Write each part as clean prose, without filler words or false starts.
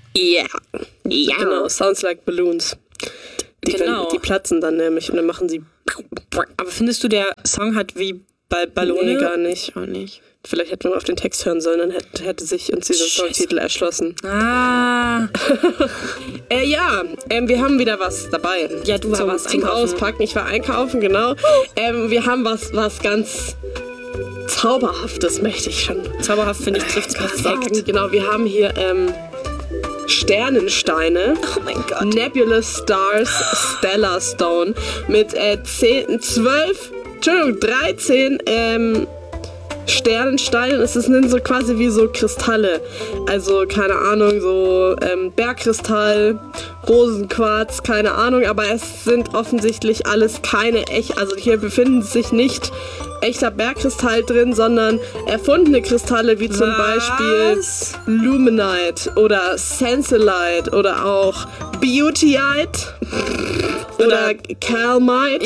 Yeah. Ja. Genau, sounds like balloons. Die platzen dann nämlich und dann machen sie... Aber findest du, der Song hat wie Ballone? Nee, gar nicht. Auch nicht. Vielleicht hätten wir auf den Text hören sollen, dann hätte sich uns dieser Songtitel erschlossen. Ah. Wir haben wieder was dabei. Ja, du warst zum einkaufen. Auspacken. Ich war einkaufen, genau. Wir haben was ganz Zauberhaftes, möchte ich schon. Zauberhaft, finde ich, trifft's perfekt. Genau, wir haben hier Sternensteine. Oh mein Gott. Nebulous Stars Stellar Stone mit 13 Sternensteinen. Es sind so quasi wie so Kristalle. Also, keine Ahnung, so Bergkristall, Rosenquarz, keine Ahnung. Aber es sind offensichtlich alles keine echt. Also hier befinden sich nicht echter Bergkristall drin, sondern erfundene Kristalle wie zum Beispiel Luminite oder Sensolite oder auch Beautyite oder Calmite,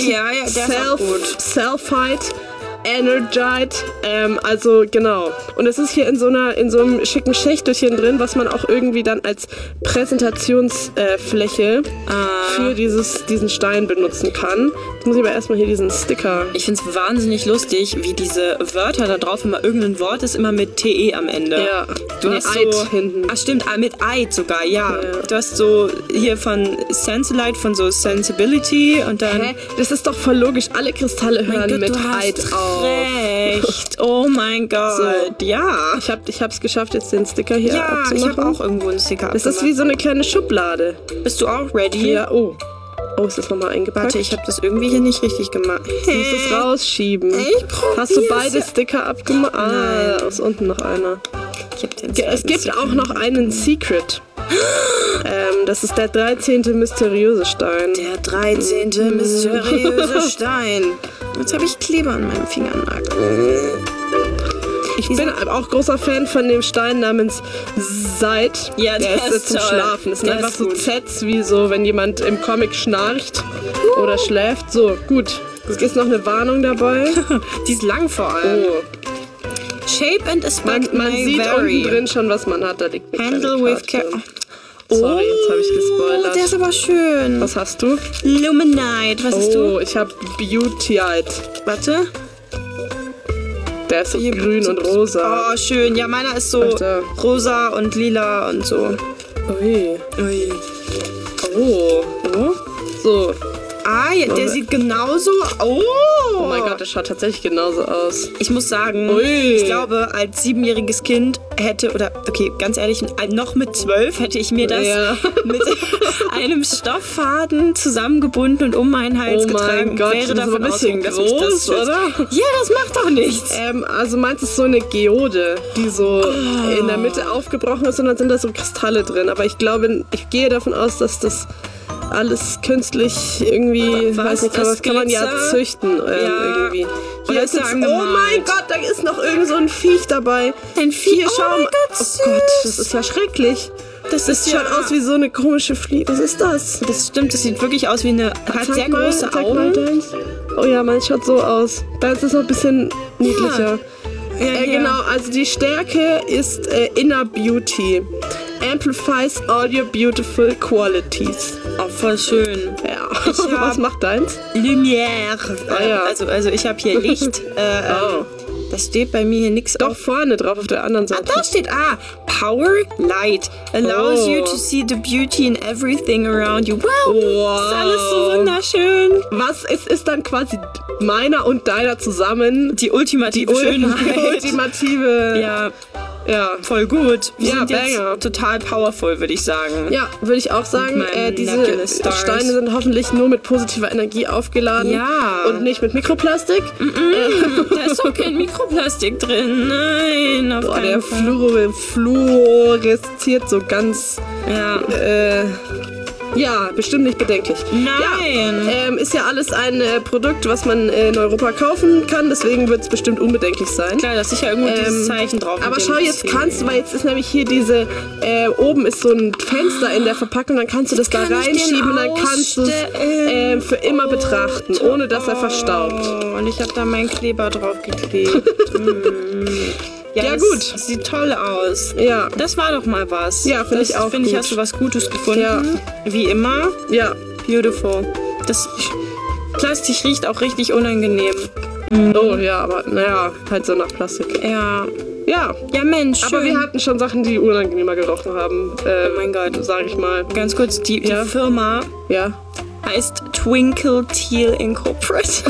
Selfite, Energite, also genau. Und es ist hier in so einem schicken Schächtelchen drin, was man auch irgendwie dann als Präsentationsfläche für diesen Stein benutzen kann. Jetzt muss ich aber erstmal hier diesen Sticker. Ich finde es wahnsinnig lustig, wie diese Wörter da drauf immer irgendein Wort ist, immer mit TE am Ende. Ja, du hast so hinten. Ach stimmt, mit Eid sogar, ja. Du hast so hier von Sensolite, von so Sensibility und dann... Hä? Das ist doch voll logisch, alle Kristalle hören mit Eid auf. Recht. Oh mein Gott. So. Ja. Ich hab's geschafft, jetzt den Sticker hier abzumachen. Ja, ich habe auch irgendwo einen Sticker abgemacht. Das ist wie so eine kleine Schublade. Bist du auch ready? Ja, oh. Oh, ist das nochmal eingepackt? Warte, ich habe das irgendwie hier nicht richtig gemacht. Du musst es rausschieben. Hast du beide Sticker abgemacht? Ah, aus unten noch einer. Es gibt auch noch einen Secret. Das ist der 13. mysteriöse Stein. Der 13. mysteriöse Stein. Jetzt habe ich Kleber an meinem Fingernagel. Ich bin auch großer Fan von dem Stein namens Seid. Ja, der ist zum Schlafen. Das sind einfach so Zs, wie so, wenn jemand im Comic schnarcht oder schläft. So, gut. Es ist noch eine Warnung dabei. Die ist lang vor allem. Oh. Shape and aspect man sieht vary. Unten drin schon, was man hat. Da liegt eine Handle with care. Sorry, jetzt habe ich gespoilert. Der ist aber schön. Was hast du? Luminite. Was hast du? Oh, ich habe Beautyite. Warte. Der ist so grün und rosa. Oh, schön. Ja, meiner ist so rosa und lila und so. Ui. Oh. So. Ah, ja, der sieht genauso... Oh mein Gott, der schaut tatsächlich genauso aus. Ich muss sagen, ich glaube, als 7-jähriges Kind ganz ehrlich, noch mit 12 hätte ich mir das mit einem Stofffaden zusammengebunden und um meinen Hals getragen. Mein Gott, wäre das ist ein bisschen groß, oder? Ja, das macht doch nichts. Also meinst du so eine Geode, die so in der Mitte aufgebrochen ist und dann sind da so Kristalle drin. Aber ich gehe davon aus, dass das alles künstlich irgendwie, weiß nicht, was kann man ja züchten irgendwie. Hier ist jetzt, oh mein Gott, da ist noch irgend so ein Viech dabei. Ein Viech? Oh mein Gott, das ist ja schrecklich. Das schaut aus wie so eine komische Fliege. Was ist das? Das stimmt, das sieht wirklich aus wie hat sehr große Augen. Oh ja, man schaut so aus. Da ist es noch ein bisschen niedlicher. Ja, genau, also die Stärke ist Inner Beauty. Amplifies all your beautiful qualities. Oh, voll schön. Ja. Was macht deins? Lumière. Ja. Also ich habe hier Licht. Das steht bei mir hier nichts Doch, vorne drauf auf der anderen Seite. Da steht Power Light. Allows you to see the beauty in everything around you. Wow. Das ist alles so wunderschön. Was ist dann quasi meiner und deiner zusammen die ultimative Schönheit. Die ultimative... Ja, voll gut. Wir sind Banger. jetzt total powerful, würde ich sagen. Ja, würde ich auch sagen. Diese Steine sind hoffentlich nur mit positiver Energie aufgeladen. Ja. Und nicht mit Mikroplastik. Da ist doch kein Mikroplastik drin. Nein, auf keinen Fall. Fluoresziert so ganz... Ja, bestimmt nicht bedenklich. Nein. Ja, ist ja alles ein Produkt, was man in Europa kaufen kann. Deswegen wird es bestimmt unbedenklich sein. Klar, da ist sicher irgendwo dieses Zeichen drauf. Aber schau, jetzt weil jetzt ist nämlich hier oben ist so ein Fenster in der Verpackung. Dann kannst du das da reinschieben und dann kannst du es für immer betrachten, ohne dass er verstaubt. Und ich habe da meinen Kleber drauf geklebt. Ja, gut. Das sieht toll aus. Ja. Das war doch mal was. Ja, finde ich auch Finde ich, gut. hast du was Gutes gefunden. Ja. Wie immer. Ja. Beautiful. Das Plastik riecht auch richtig unangenehm. Oh ja, aber naja, halt so nach Plastik. Ja. Ja. Ja, Mensch, schön. Aber wir hatten schon Sachen, die unangenehmer gerochen haben. Oh mein Gott. Sag ich mal. Ganz kurz, die Firma Ja. heißt Twinkle Teal Incorporated.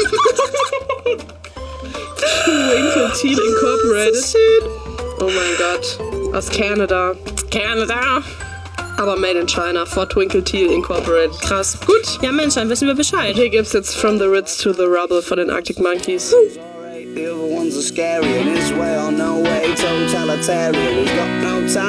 Twinkle Teal Incorporated. Schön. Oh mein Gott. Aus Canada. Canada. Aber made in China. For Twinkle Teal Incorporated. Krass. Gut. Ja, Mensch, dann wissen wir Bescheid. Hier gibt's jetzt From the Ritz to the Rubble von den Arctic Monkeys. The other ones are scary, and his way or no way, totalitarian. He's got no time.